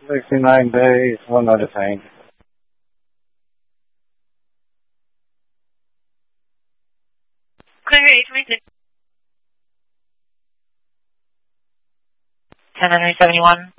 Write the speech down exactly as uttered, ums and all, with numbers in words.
sixty-nine days, one notifying. Clear eight twenty-six. ten seventy-one.